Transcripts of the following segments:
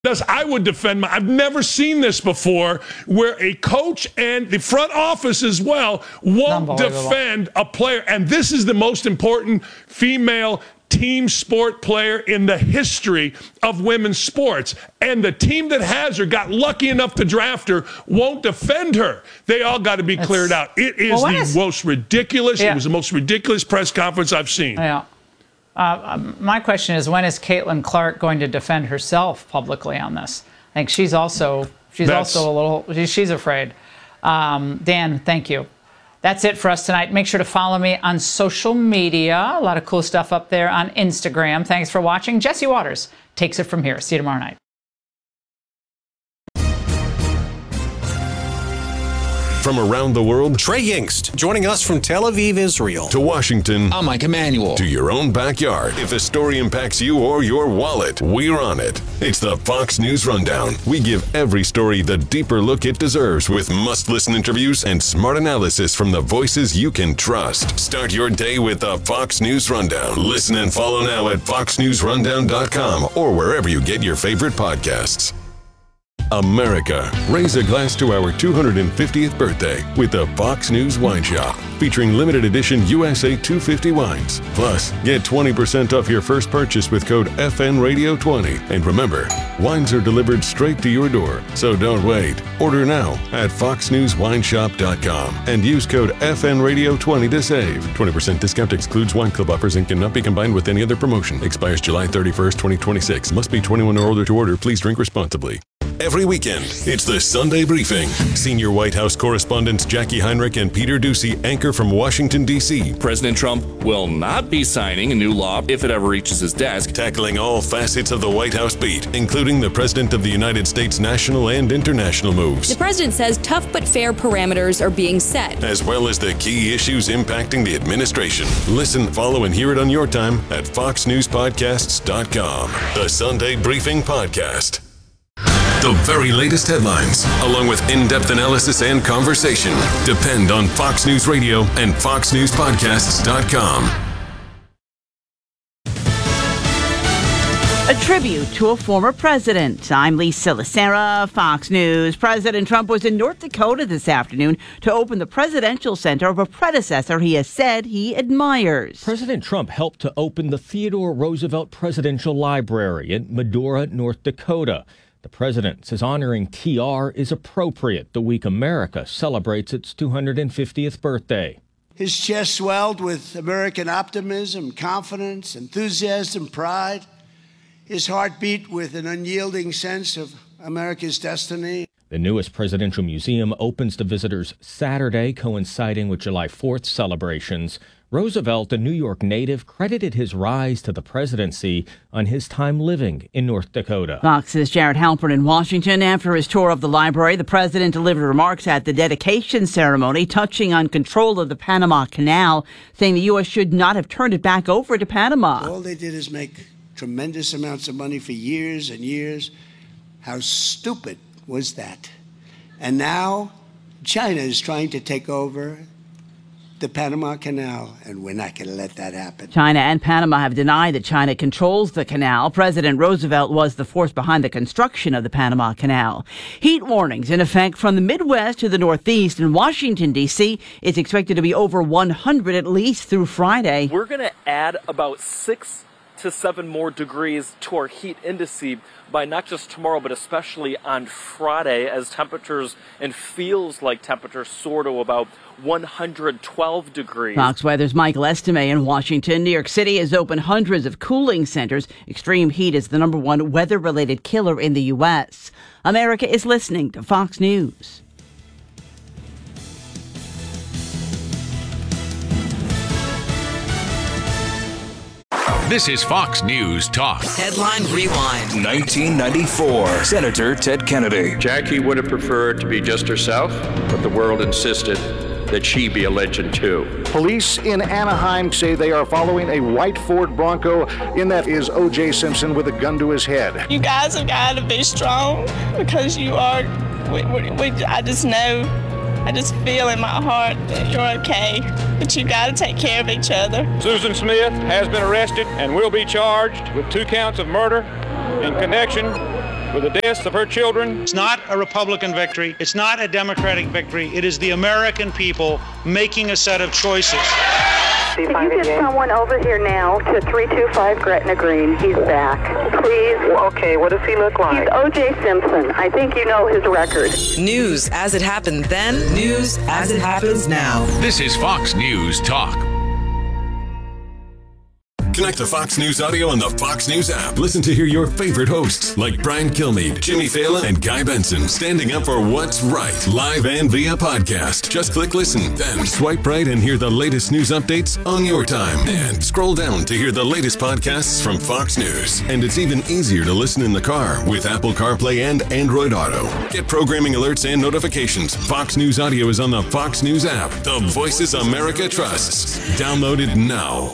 I would defend I've never seen this before where a coach and the front office as well won't defend a player. And this is the most important female team sport player in the history of women's sports. And the team that has her, got lucky enough to draft her, won't defend her. They all got to be cleared out. It is most ridiculous. Yeah. It was the most ridiculous press conference I've seen. Yeah. My question is, when is Caitlin Clark going to defend herself publicly on this? I think she's also a little, she's afraid. Dan, thank you. That's it for us tonight. Make sure to follow me on social media. A lot of cool stuff up there on Instagram. Thanks for watching. Jesse Waters takes it from here. See you tomorrow night. From around the world, Trey Yingst, joining us from Tel Aviv, Israel. To Washington, I'm Mike Emanuel. To your own backyard. If a story impacts you or your wallet, we're on it. It's the Fox News Rundown. We give every story the deeper look it deserves with must-listen interviews and smart analysis from the voices you can trust. Start your day with the Fox News Rundown. Listen and follow now at foxnewsrundown.com or wherever you get your favorite podcasts. America, raise a glass to our 250th birthday with the Fox News Wine Shop, featuring limited edition USA 250 wines. Plus, get 20% off your first purchase with code FNRadio20. And remember, wines are delivered straight to your door, so don't wait. Order now at foxnewswineshop.com and use code FNRadio20 to save. 20% discount excludes wine club offers and cannot be combined with any other promotion. Expires July 31st, 2026. Must be 21 or older to order. Please drink responsibly. Every weekend, it's the Sunday Briefing. Senior White House correspondents Jackie Heinrich and Peter Doocy anchor from Washington, D.C. President Trump will not be signing a new law if it ever reaches his desk. Tackling all facets of the White House beat, including the President of the United States' national and international moves. The president says tough but fair parameters are being set, as well as the key issues impacting the administration. Listen, follow, and hear it on your time at foxnewspodcasts.com. The Sunday Briefing Podcast. The very latest headlines, along with in-depth analysis and conversation, depend on Fox News Radio and foxnewspodcasts.com. A tribute to a former president. I'm Lisa Lacera, Fox News. President Trump was in North Dakota this afternoon to open the presidential center of a predecessor he has said he admires. President Trump helped to open the Theodore Roosevelt Presidential Library in Medora, North Dakota. The president says honoring TR is appropriate the week America celebrates its 250th birthday. His chest swelled with American optimism, confidence, enthusiasm, pride. His heart beat with an unyielding sense of America's destiny. The newest presidential museum opens to visitors Saturday, coinciding with July 4th celebrations. Roosevelt, a New York native, credited his rise to the presidency on his time living in North Dakota. Fox's Jared Halpern in Washington. After his tour of the library, the president delivered remarks at the dedication ceremony touching on control of the Panama Canal, saying the U.S. should not have turned it back over to Panama. All they did is make tremendous amounts of money for years and years. How stupid was that? And now China is trying to take over the Panama Canal, and we're not going to let that happen. China and Panama have denied that China controls the canal. President Roosevelt was the force behind the construction of the Panama Canal. Heat warnings in effect from the Midwest to the Northeast. In Washington, D.C., it's expected to be over 100 at least through Friday. We're going to add about 6 to 7 more degrees to our heat index by not just tomorrow, but especially on Friday, as temperatures and feels like temperatures soar to about 112 degrees. Fox Weather's Michael Estime in Washington. New York City has opened hundreds of cooling centers. Extreme heat is the #1 weather-related killer in the U.S. America is listening to Fox News. This is Fox News Talk. Headline Rewind. 1994. Senator Ted Kennedy. Jackie would have preferred to be just herself, but the world insisted that she be a legend too. Police in Anaheim say they are following a white Ford Bronco. In that is O.J. Simpson with a gun to his head. You guys have got to be strong because you are. I just know. I just feel in my heart that you're okay, but you got to take care of each other. Susan Smith has been arrested and will be charged with 2 counts of murder in connection for the deaths of her children. It's not a Republican victory. It's not a Democratic victory. It is the American people making a set of choices. Can you get someone over here now to 325 Gretna Green? He's back. Please. Okay, what does he look like? He's O.J. Simpson. I think you know his record. News as it happened then, news as it happens now. This is Fox News Talk. Connect to Fox News Audio on the Fox News app. Listen to hear your favorite hosts like Brian Kilmeade, Jimmy Fallon, and Guy Benson standing up for what's right, live and via podcast. Just click listen, then swipe right and hear the latest news updates on your time. And scroll down to hear the latest podcasts from Fox News. And it's even easier to listen in the car with Apple CarPlay and Android Auto. Get programming alerts and notifications. Fox News Audio is on the Fox News app. The voices America trusts. Download it now.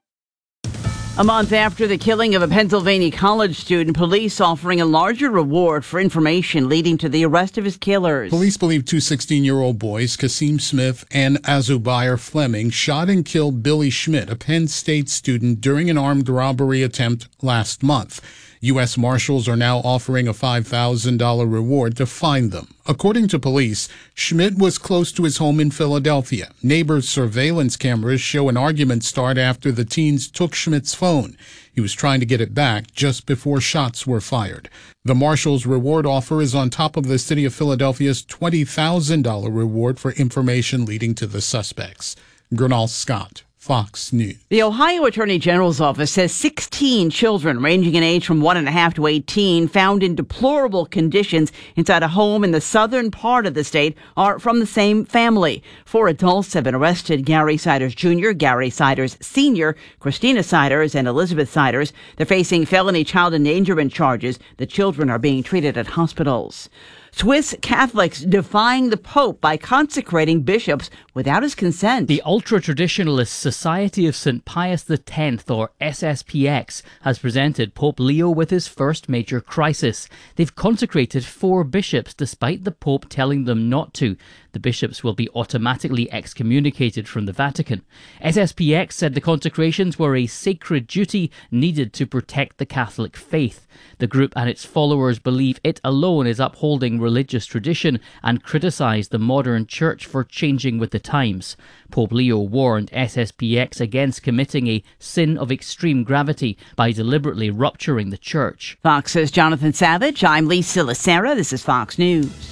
A month after the killing of a Pennsylvania college student, police offering a larger reward for information leading to the arrest of his killers. Police believe two 16-year-old boys, Kasim Smith and Azubair Fleming, shot and killed Billy Schmidt, a Penn State student, during an armed robbery attempt last month. U.S. Marshals are now offering a $5,000 reward to find them. According to police, Schmidt was close to his home in Philadelphia. Neighbors' surveillance cameras show an argument start after the teens took Schmidt's phone. He was trying to get it back just before shots were fired. The Marshals' reward offer is on top of the city of Philadelphia's $20,000 reward for information leading to the suspects. Gernal Scott, Fox News. The Ohio Attorney General's office says 16 children ranging in age from 1.5 to 18 found in deplorable conditions inside a home in the southern part of the state are from the same family. 4 adults have been arrested: Gary Siders Jr., Gary Siders Sr., Christina Siders, and Elizabeth Siders. They're facing felony child endangerment charges. The children are being treated at hospitals. Swiss Catholics defying the Pope by consecrating bishops without his consent. The ultra-traditionalist Society of St. Pius X, or SSPX, has presented Pope Leo with his first major crisis. They've consecrated 4 bishops despite the Pope telling them not to. The bishops will be automatically excommunicated from the Vatican. SSPX said the consecrations were a sacred duty needed to protect the Catholic faith. The group and its followers believe it alone is upholding religious tradition and criticise the modern church for changing with the times. Pope Leo warned SSPX against committing a sin of extreme gravity by deliberately rupturing the church. Fox's Jonathan Savage. I'm Lisa Lacera. This is Fox News.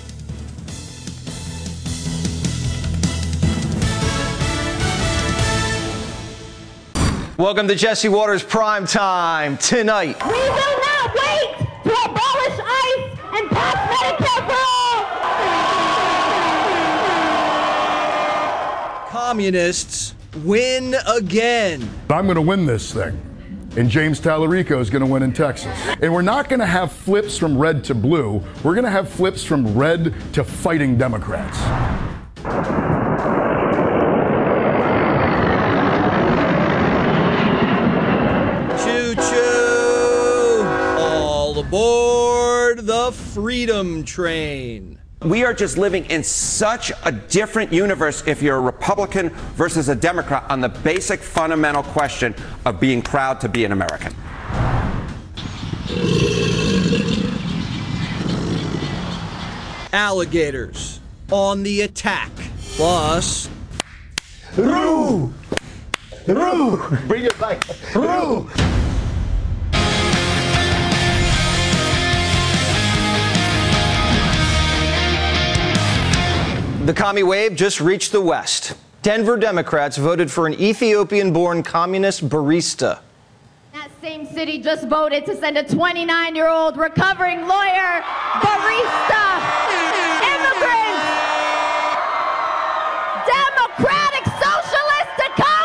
Welcome to Jesse Waters Prime Time. Tonight, we will not wait to abolish ICE and pass Medicare for all. communists win again. I'm going to win this thing. And James Tallarico is going to win in Texas. And we're not going to have flips from red to blue. We're going to have flips from red to fighting Democrats. Aboard the Freedom Train. We are just living in such a different universe if you're a Republican versus a Democrat on the basic fundamental question of being proud to be an American. Alligators on the attack. Plus, Roo! Roo! Bring it back. Roo! the commie wave just reached the West. Denver Democrats voted for an Ethiopian-born communist barista. That same city just voted to send a 29-year-old recovering lawyer, barista, immigrants, Democratic Socialist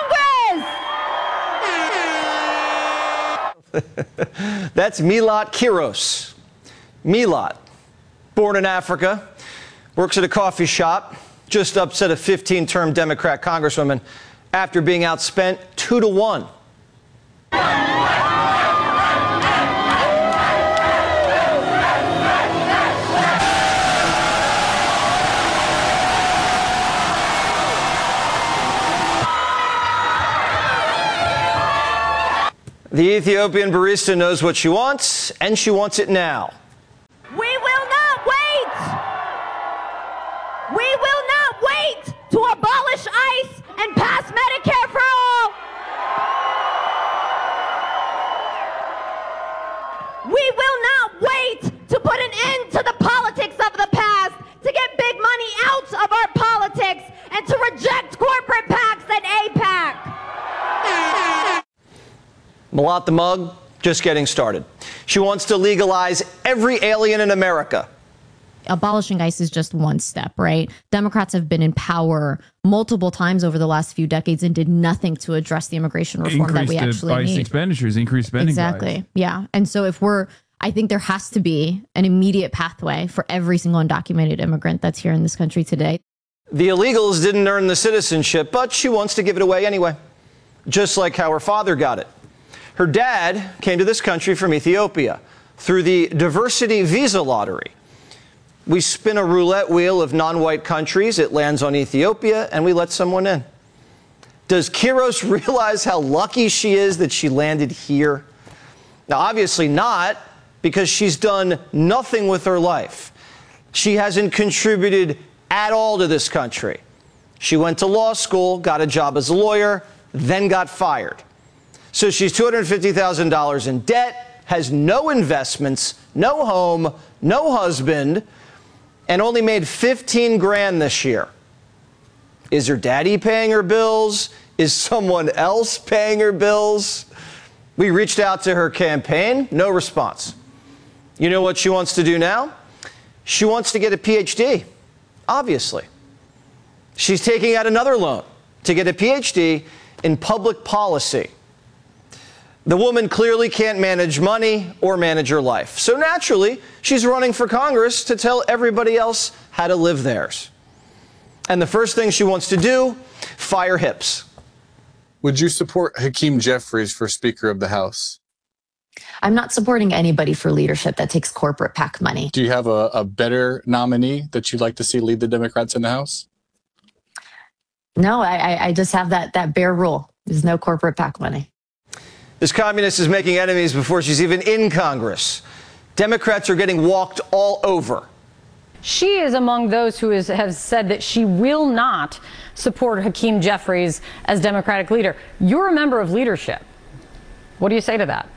to Congress. That's Milat Kiros. Milat, born in Africa, works at a coffee shop, just upset a 15-term Democrat congresswoman after being outspent 2-1. The Ethiopian barista knows what she wants, and she wants it now. We will not wait to abolish ICE and pass Medicare for all. We will not wait to put an end to the politics of the past, to get big money out of our politics, and to reject corporate PACs and AIPAC. Malat the Mug, just getting started. She wants to legalize every alien in America. Abolishing ICE is just one step, right? Democrats have been in power multiple times over the last few decades and did nothing to address the immigration reform that we actually ICE need. Expenditures, increased spending. Exactly. Yeah. And so I think there has to be an immediate pathway for every single undocumented immigrant that's here in this country today. The illegals didn't earn the citizenship, but she wants to give it away anyway, just like how her father got it. Her dad came to this country from Ethiopia through the diversity visa lottery. We spin a roulette wheel of non-white countries, it lands on Ethiopia, and we let someone in. Does Kiros realize how lucky she is that she landed here? Now, obviously not, because she's done nothing with her life. She hasn't contributed at all to this country. She went to law school, got a job as a lawyer, then got fired. So she's $250,000 in debt, has no investments, no home, no husband, and only made 15 grand this year. Is her daddy paying her bills? Is someone else paying her bills? We reached out to her campaign, no response. You know what she wants to do now? She wants to get a PhD, obviously. She's taking out another loan to get a PhD in public policy. The woman clearly can't manage money or manage her life. So naturally, she's running for Congress to tell everybody else how to live theirs. And the first thing she wants to do, fire Hips. Would you support Hakeem Jeffries for Speaker of the House? I'm not supporting anybody for leadership that takes corporate PAC money. Do you have a better nominee that you'd like to see lead the Democrats in the House? No, I just have that bare rule. There's no corporate PAC money. This communist is making enemies before she's even in Congress. Democrats are getting walked all over. She is among those who have said that she will not support Hakeem Jeffries as Democratic leader. You're a member of leadership. What do you say to that?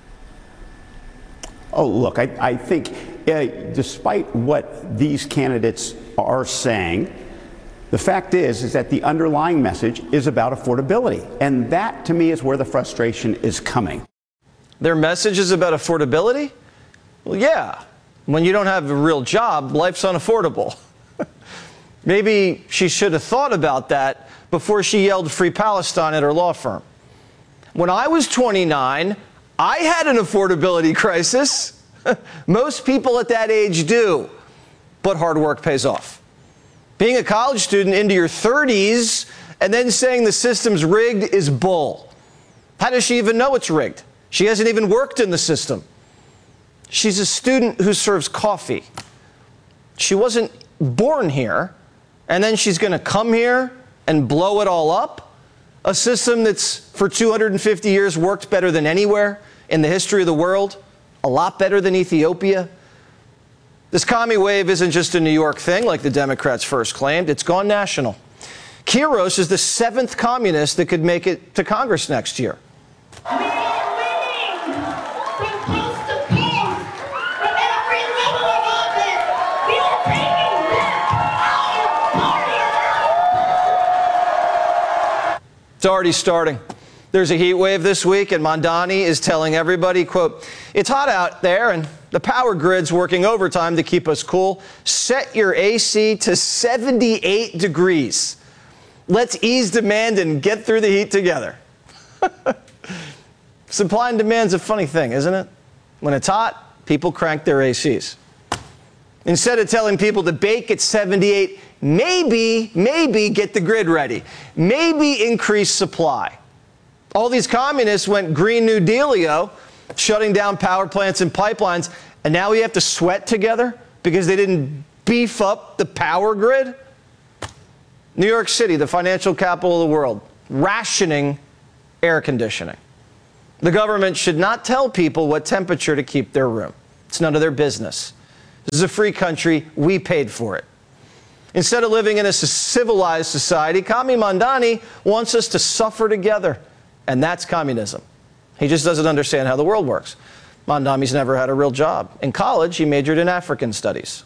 Oh, look, I think despite what these candidates are saying, the fact is that the underlying message is about affordability. And that, to me, is where the frustration is coming. Their message is about affordability? Well, yeah. When you don't have a real job, life's unaffordable. Maybe she should have thought about that before she yelled Free Palestine at her law firm. When I was 29, I had an affordability crisis. Most people at that age do. But hard work pays off. Being a college student into your 30s and then saying the system's rigged is bull. How does she even know it's rigged? She hasn't even worked in the system. She's a student who serves coffee. She wasn't born here, and then she's going to come here and blow it all up? A system that's for 250 years worked better than anywhere in the history of the world? A lot better than Ethiopia? This commie wave isn't just a New York thing like the Democrats first claimed. It's gone national. Kiros is the 7th communist that could make it to Congress next year. It's already starting. There's a heat wave this week, and Mondani is telling everybody, quote, "It's hot out there, and the power grid's working overtime to keep us cool. Set your AC to 78 degrees. Let's ease demand and get through the heat together." Supply and demand's a funny thing, isn't it? When it's hot, people crank their ACs. Instead of telling people to bake at 78, maybe get the grid ready. Maybe increase supply. All these communists went Green New Dealio, shutting down power plants and pipelines, and now we have to sweat together because they didn't beef up the power grid? New York City, the financial capital of the world, rationing air conditioning. The government should not tell people what temperature to keep their room. It's none of their business. This is a free country. We paid for it. Instead of living in a civilized society, Kami Mandani wants us to suffer together. And that's communism. He just doesn't understand how the world works. Mandami's never had a real job. In college, he majored in African studies.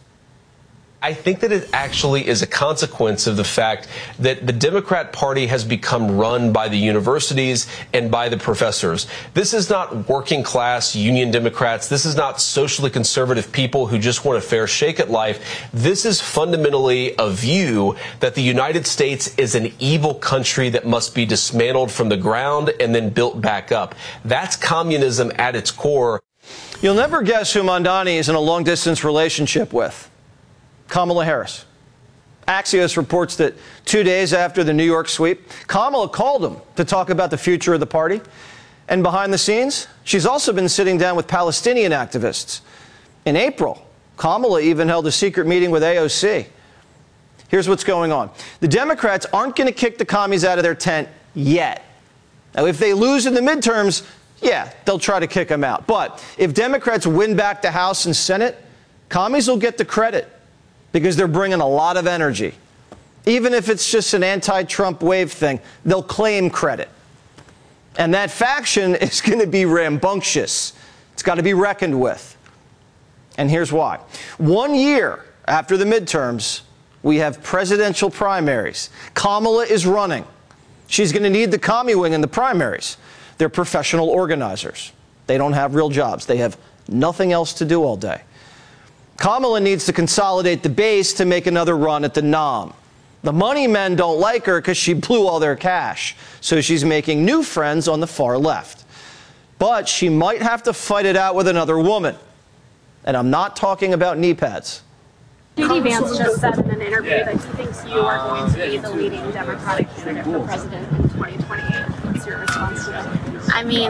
I think that it actually is a consequence of the fact that the Democrat Party has become run by the universities and by the professors. This is not working class union Democrats. This is not socially conservative people who just want a fair shake at life. This is fundamentally a view that the United States is an evil country that must be dismantled from the ground and then built back up. That's communism at its core. You'll never guess who Mandani is in a long-distance relationship with. Kamala Harris. Axios reports that 2 days after the New York sweep, Kamala called him to talk about the future of the party. And behind the scenes, she's also been sitting down with Palestinian activists. In April, Kamala even held a secret meeting with AOC. Here's what's going on. The Democrats aren't going to kick the commies out of their tent yet. Now, if they lose in the midterms, yeah, they'll try to kick them out. But if Democrats win back the House and Senate, commies will get the credit, because they're bringing a lot of energy. Even if it's just an anti-Trump wave thing, they'll claim credit. And that faction is going to be rambunctious. It's got to be reckoned with. And here's why. 1 year after the midterms, we have presidential primaries. Kamala is running. She's going to need the commie wing in the primaries. They're professional organizers. They don't have real jobs. They have nothing else to do all day. Kamala needs to consolidate the base to make another run at the nom. The money men don't like her because she blew all their cash, so she's making new friends on the far left. But she might have to fight it out with another woman. And I'm not talking about knee pads. J.D. Vance just said in an interview that he thinks you are going to be the leading Democratic candidate for president in 2028. What's your response to that? I mean,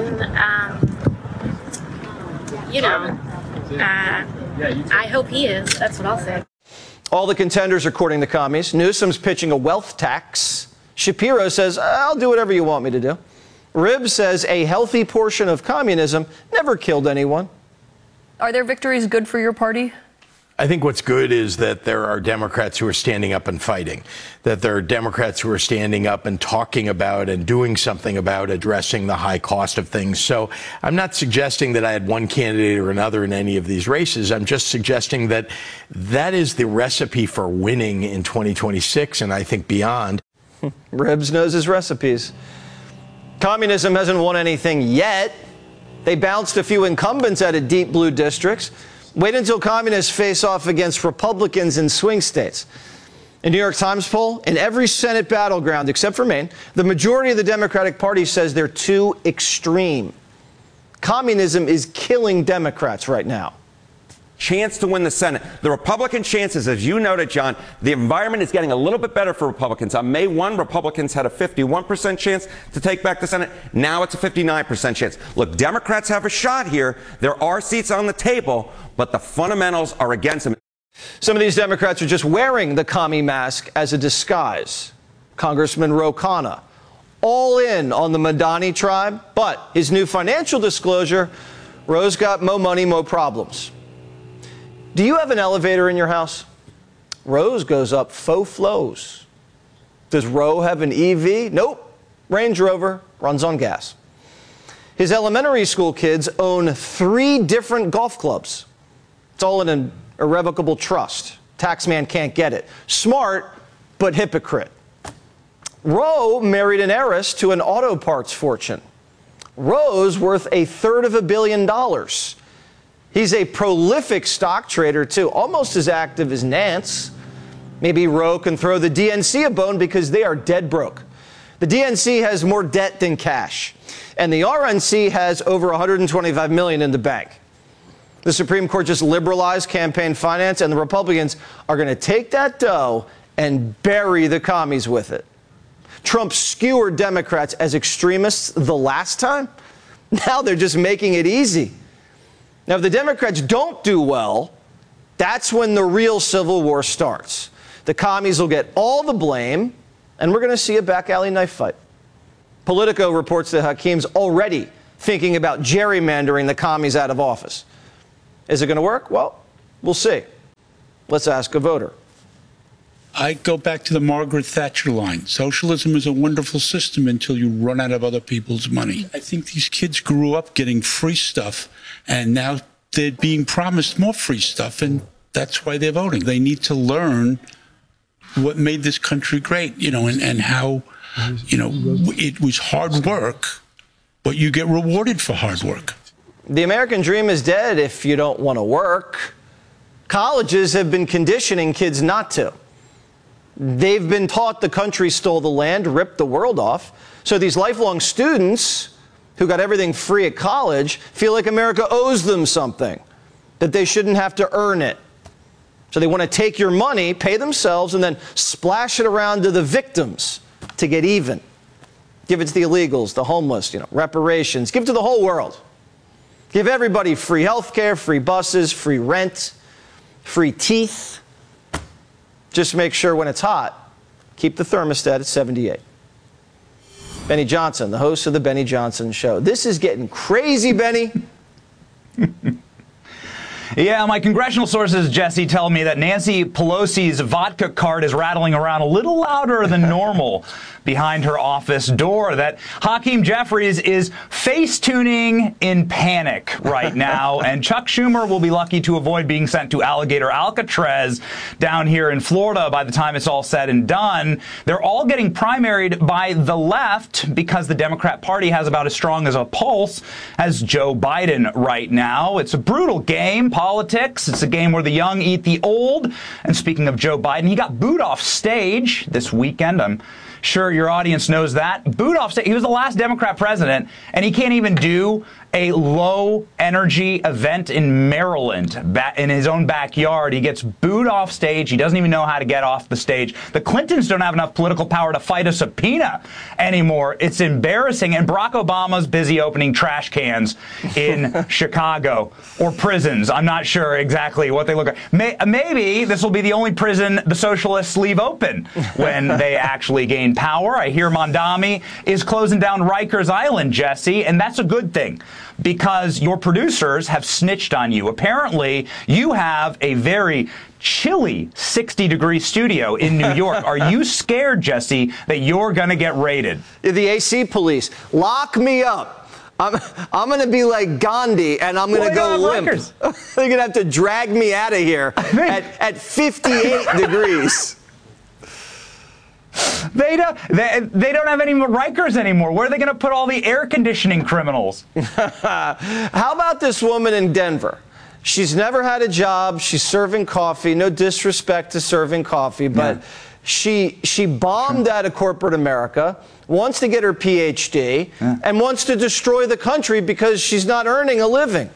I hope he is. That's what I'll say. All the contenders are courting the commies. Newsom's pitching a wealth tax. Shapiro says, I'll do whatever you want me to do. Ribbs says a healthy portion of communism never killed anyone. Are their victories good for your party? I think what's good is that there are Democrats who are standing up and fighting, that there are Democrats who are standing up and talking about and doing something about addressing the high cost of things. So I'm not suggesting that I had one candidate or another in any of these races. I'm just suggesting that that is the recipe for winning in 2026 and I think beyond. Ribbs knows his recipes. Communism hasn't won anything yet. They bounced a few incumbents out of deep blue districts. Wait until communists face off against Republicans in swing states. A New York Times poll, in every Senate battleground except for Maine, the majority of the Democratic Party says they're too extreme. Communism is killing Democrats right now. Chance to win the Senate. The Republican chances, as you noted, John, the environment is getting a little bit better for Republicans. On May 1, Republicans had a 51% chance to take back the Senate. Now it's a 59% chance. Look, Democrats have a shot here. There are seats on the table, but the fundamentals are against them. Some of these Democrats are just wearing the commie mask as a disguise. Congressman Ro Khanna, all in on the Mandani tribe, but his new financial disclosure, Ro's got mo money, mo problems. Do you have an elevator in your house? Ro's goes up faux flows. Does Ro have an EV? Nope. Range Rover, runs on gas. His elementary school kids own 3 different golf clubs. It's all in an irrevocable trust. Taxman can't get it. Smart, but hypocrite. Ro married an heiress to an auto parts fortune. Ro's worth $350 million. He's a prolific stock trader, too, almost as active as Nance. Maybe Ro can throw the DNC a bone because they are dead broke. The DNC has more debt than cash, and the RNC has over $125 million in the bank. The Supreme Court just liberalized campaign finance, and the Republicans are going to take that dough and bury the commies with it. Trump skewered Democrats as extremists the last time. Now they're just making it easy. Now, if the Democrats don't do well, that's when the real civil war starts. The commies will get all the blame, and we're going to see a back alley knife fight. Politico reports that Hakim's already thinking about gerrymandering the commies out of office. Is it going to work? Well, we'll see. Let's ask a voter. I go back to the Margaret Thatcher line. Socialism is a wonderful system until you run out of other people's money. I think these kids grew up getting free stuff, and now they're being promised more free stuff, and that's why they're voting. They need to learn what made this country great, and how, it was hard work, but you get rewarded for hard work. The American dream is dead if you don't want to work. Colleges have been conditioning kids not to. They've been taught the country stole the land, ripped the world off. So these lifelong students who got everything free at college feel like America owes them something, that they shouldn't have to earn it. So they want to take your money, pay themselves, and then splash it around to the victims to get even. Give it to the illegals, the homeless, reparations. Give it to the whole world. Give everybody free health care, free buses, free rent, free teeth. Just make sure when it's hot, keep the thermostat at 78. Benny Johnson, the host of the Benny Johnson Show. This is getting crazy, Benny. Yeah, my congressional sources, Jesse, tell me that Nancy Pelosi's vodka cart is rattling around a little louder than normal behind her office door, that Hakeem Jeffries is face-tuning in panic right now, and Chuck Schumer will be lucky to avoid being sent to Alligator Alcatraz down here in Florida by the time it's all said and done. They're all getting primaried by the left because the Democrat Party has about as strong as a pulse as Joe Biden right now. It's a brutal game, politics. It's a game where the young eat the old. And speaking of Joe Biden, he got booed off stage this weekend. I'm sure your audience knows that. Booed off stage. He was the last Democrat president, and he can't even do a low-energy event in Maryland in his own backyard. He gets booed off stage. He doesn't even know how to get off the stage. The Clintons don't have enough political power to fight a subpoena anymore. It's embarrassing. And Barack Obama's busy opening trash cans in Chicago or prisons. I'm not sure exactly what they look like. Maybe this will be the only prison the socialists leave open when they actually gain power. I hear Mondami is closing down Rikers Island, Jesse, and that's a good thing, because your producers have snitched on you. Apparently, you have a very chilly 60-degree studio in New York. Are you scared, Jesse, that you're going to get raided? The AC police, lock me up. I'm going to be like Gandhi, and I'm going to go limp. They're going to have to drag me out of here at 58 degrees. They don't have any more Rikers anymore. Where are they going to put all the air conditioning criminals? How about this woman in Denver? She's never had a job. She's serving coffee. No disrespect to serving coffee, but she bombed out of corporate America, wants to get her PhD, and wants to destroy the country because she's not earning a living.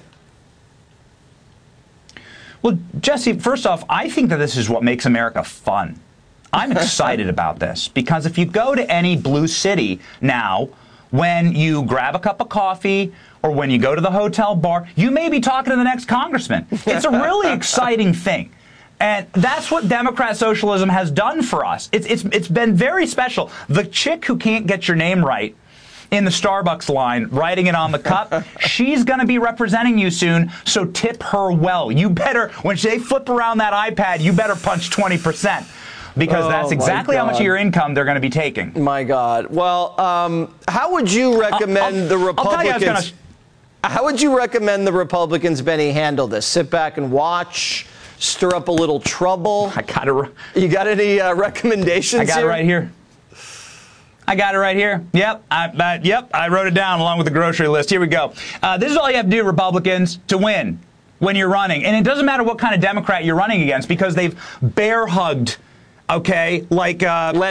Well, Jesse, first off, I think that this is what makes America fun. I'm excited about this because if you go to any blue city now, when you grab a cup of coffee or when you go to the hotel bar, you may be talking to the next congressman. It's a really exciting thing. And that's what Democrat socialism has done for us. It's been very special. The chick who can't get your name right in the Starbucks line, writing it on the cup, she's going to be representing you soon, so tip her well. You better, when they flip around that iPad, you better punch 20%. Because that's exactly how much of your income they're going to be taking. My God. Well, how would you recommend the Republicans? How would you recommend the Republicans, Benny, handle this? Sit back and watch, stir up a little trouble. You got any recommendations? I got it right here. I got it right here. Yep, I wrote it down along with the grocery list. Here we go. This is all you have to do, Republicans, to win when you're running. And it doesn't matter what kind of Democrat you're running against because they've bear hugged. Okay, like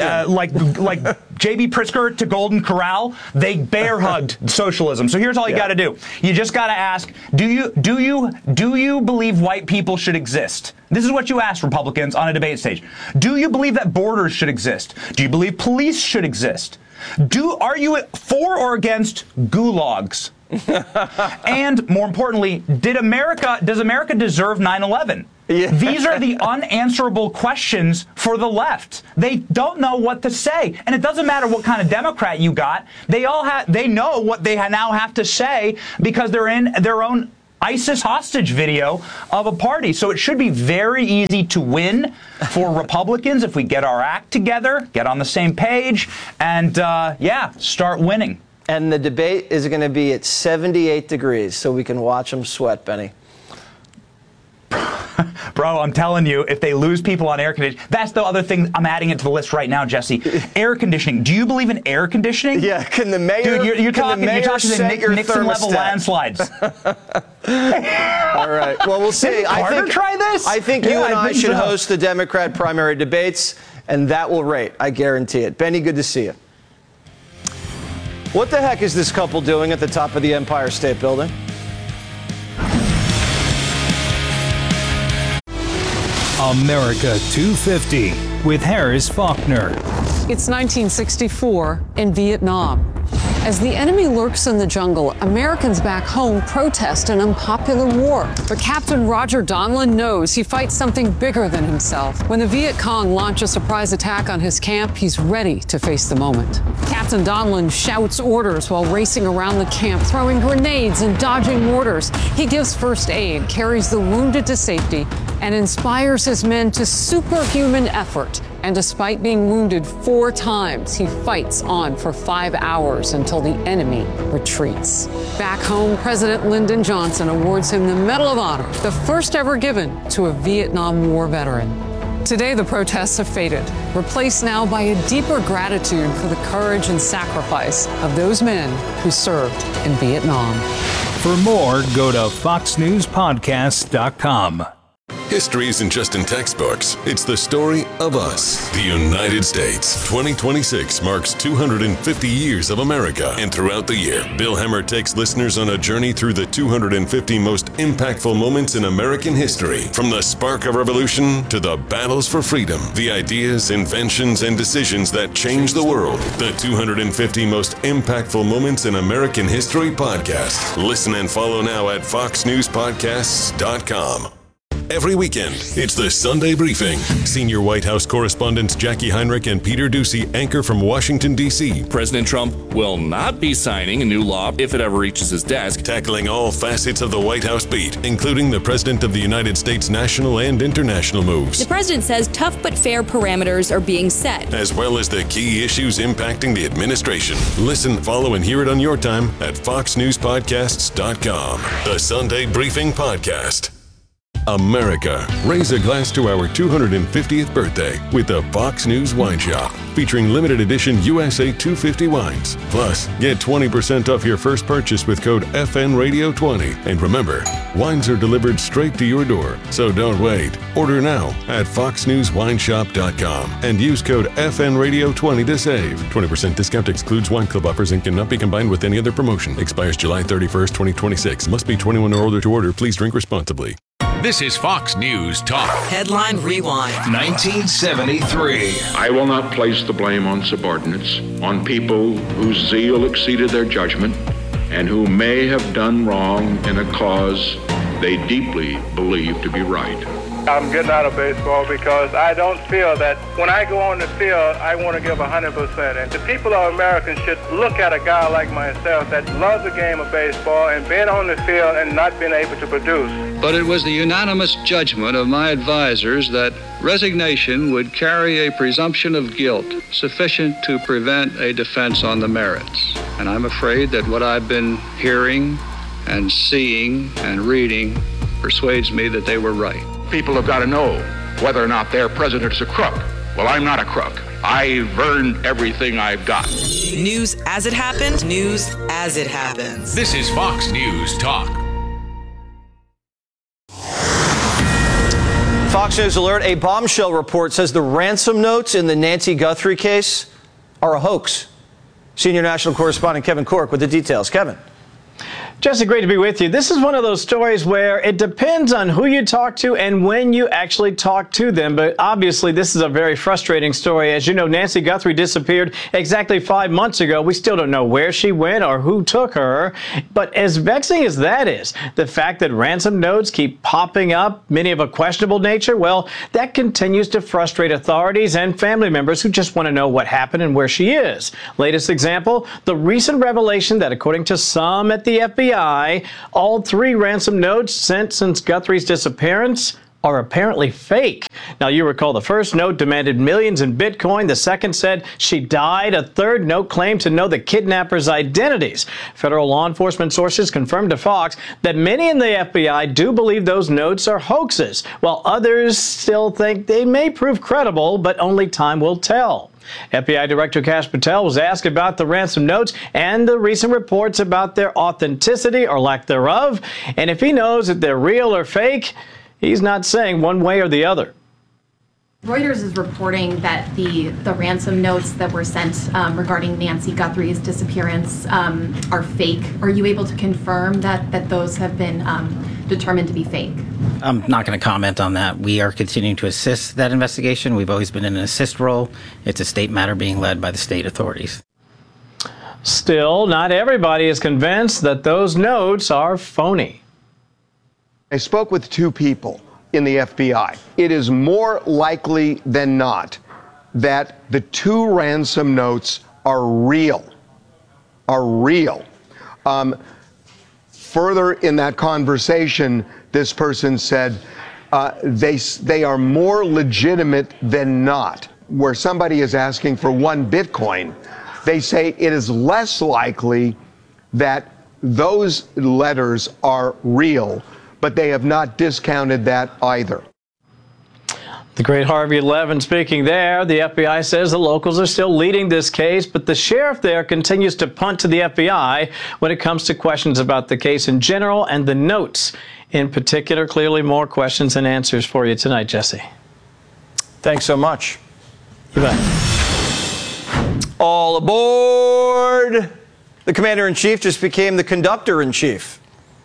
J.B. Pritzker to Golden Corral, they bear hugged socialism. So here's all you got to do: you just got to ask, do you believe white people should exist? This is what you ask Republicans on a debate stage. Do you believe that borders should exist? Do you believe police should exist? Are you for or against gulags? And more importantly, does America deserve 9/11? Yeah. These are the unanswerable questions for the left. They don't know what to say. And it doesn't matter what kind of Democrat you got. They know what they now have to say because they're in their own ISIS hostage video of a party. So it should be very easy to win for Republicans if we get our act together, get on the same page, and, start winning. And the debate is going to be at 78 degrees, so we can watch them sweat, Benny. Bro, I'm telling you, if they lose people on air conditioning, that's the other thing I'm adding it to the list right now, Jesse. Air conditioning. Do you believe in air conditioning? Yeah, can the mayor? Dude, you're talking your Nixon-level landslides. All right. Well, we'll see. Try this? I think you and I should host the Democrat primary debates, and that will rate. I guarantee it. Benny, good to see you. What the heck is this couple doing at the top of the Empire State Building? America 250 with Harris Faulkner. It's 1964 in Vietnam. As the enemy lurks in the jungle, Americans back home protest an unpopular war. But Captain Roger Donlin knows he fights something bigger than himself. When the Viet Cong launch a surprise attack on his camp, he's ready to face the moment. Captain Donlin shouts orders while racing around the camp, throwing grenades and dodging mortars. He gives first aid, carries the wounded to safety, and inspires his men to superhuman effort. And despite being wounded 4 times, he fights on for 5 hours until the enemy retreats. Back home, President Lyndon Johnson awards him the Medal of Honor, the first ever given to a Vietnam War veteran. Today, the protests have faded, replaced now by a deeper gratitude for the courage and sacrifice of those men who served in Vietnam. For more, go to foxnewspodcast.com. History isn't just in textbooks. It's the story of us, the United States. 2026 marks 250 years of America. And throughout the year, Bill Hemmer takes listeners on a journey through the 250 most impactful moments in American history. From the spark of revolution to the battles for freedom, the ideas, inventions, and decisions that changed the world. The 250 most impactful moments in American history podcast. Listen and follow now at foxnewspodcasts.com. Every weekend, it's the Sunday Briefing. Senior White House correspondents Jackie Heinrich and Peter Doocy anchor from Washington, D.C. President Trump will not be signing a new law if it ever reaches his desk. Tackling all facets of the White House beat, including the President of the United States' national and international moves. The president says tough but fair parameters are being set, as well as the key issues impacting the administration. Listen, follow, and hear it on your time at foxnewspodcasts.com. The Sunday Briefing Podcast. America, raise a glass to our 250th birthday with the Fox News Wine Shop, featuring limited edition USA 250 wines. Plus, get 20% off your first purchase with code FNRadio20. And remember, wines are delivered straight to your door, so don't wait. Order now at foxnewswineshop.com and use code FNRadio20 to save. 20% discount excludes wine club offers and cannot be combined with any other promotion. Expires July 31st, 2026. Must be 21 or older to order. Please drink responsibly. This is Fox News Talk. Headline Rewind. 1973. I will not place the blame on subordinates, on people whose zeal exceeded their judgment, and who may have done wrong in a cause they deeply believe to be right. I'm getting out of baseball because I don't feel that when I go on the field, I want to give 100%. And the people of America should look at a guy like myself that loves the game of baseball and been on the field and not been able to produce. But it was the unanimous judgment of my advisors that resignation would carry a presumption of guilt sufficient to prevent a defense on the merits. And I'm afraid that what I've been hearing and seeing and reading persuades me that they were right. People have got to know whether or not their president is a crook. Well, I'm not a crook. I've earned everything I've got. News as it happened, news as it happens. This is Fox News Talk. Fox News Alert, a bombshell report says the ransom notes in the Nancy Guthrie case are a hoax. Senior national correspondent Kevin Corke with the details. Kevin. Jesse, great to be with you. This is one of those stories where it depends on who you talk to and when you actually talk to them. But obviously, this is a very frustrating story. As you know, Nancy Guthrie disappeared exactly 5 months ago. We still don't know where she went or who took her. But as vexing as that is, the fact that ransom notes keep popping up, many of a questionable nature, well, that continues to frustrate authorities and family members who just want to know what happened and where she is. Latest example, the recent revelation that according to some at the FBI, FBI. All 3 ransom notes sent since Guthrie's disappearance are apparently fake. Now, you recall the first note demanded millions in Bitcoin. The second said she died. A third note claimed to know the kidnappers' identities. Federal law enforcement sources confirmed to Fox that many in the FBI do believe those notes are hoaxes, while others still think they may prove credible, but only time will tell. FBI Director Kash Patel was asked about the ransom notes and the recent reports about their authenticity or lack thereof, and if he knows if they're real or fake, he's not saying one way or the other. Reuters is reporting that the ransom notes that were sent regarding Nancy Guthrie's disappearance are fake. Are you able to confirm that those have been determined to be fake? I'm not going to comment on that. We are continuing to assist that investigation. We've always been in an assist role. It's a state matter being led by the state authorities. Still, not everybody is convinced that those notes are phony. I spoke with 2 people in the FBI. It is more likely than not that the 2 ransom notes are real. Further in that conversation, this person said they are more legitimate than not. Where somebody is asking for 1 Bitcoin, they say it is less likely that those letters are real, but they have not discounted that either. The great Harvey Levin speaking there. The FBI says the locals are still leading this case, but the sheriff there continues to punt to the FBI when it comes to questions about the case in general and the notes in particular. Clearly more questions than answers for you tonight, Jesse. Thanks so much. You bet. All aboard! The commander-in-chief just became the conductor-in-chief.